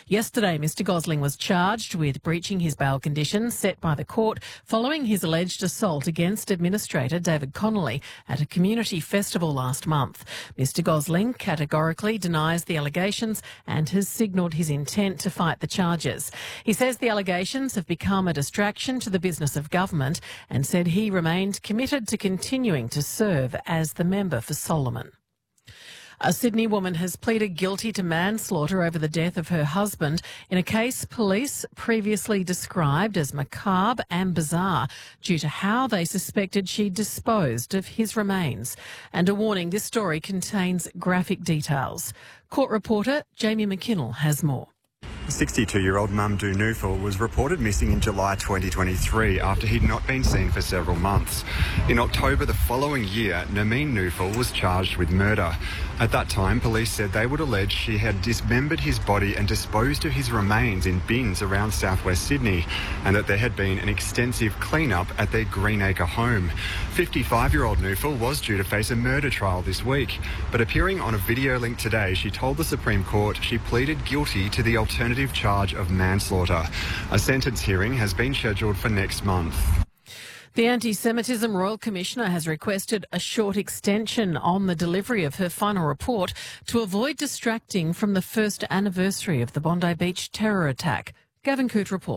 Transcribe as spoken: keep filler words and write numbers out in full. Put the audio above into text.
Yesterday, Mr Gosling was charged with breaching his bail conditions set by the court following his alleged assault against Administrator David Connolly at a community festival last month. Mr Gosling categorically denies the allegations and has signalled his intent to fight the charges. He says the allegations have become a distraction to the business of government and said he remained committed to continuing to serve as the member for Solomon. A Sydney woman has pleaded guilty to manslaughter over the death of her husband in a case police previously described as macabre and bizarre due to how they suspected she disposed of his remains. And a warning, this story contains graphic details. Court reporter Jamie McKinnell has more. sixty-two-year-old Mamdouh Newfal was reported missing in July twenty twenty-three after he'd not been seen for several months. In October the following year, Nermeen Newfal was charged with murder. At that time, police said they would allege she had dismembered his body and disposed of his remains in bins around southwest Sydney, and that there had been an extensive clean-up at their Greenacre home. fifty-five-year-old Newfal was due to face a murder trial this week, but appearing on a video link today, she told the Supreme Court she pleaded guilty to the alternative charge of manslaughter. A sentence hearing has been scheduled for next month. The Anti-Semitism Royal Commissioner has requested a short extension on the delivery of her final report to avoid distracting from the first anniversary of the Bondi Beach terror attack. Gavin Coote reports.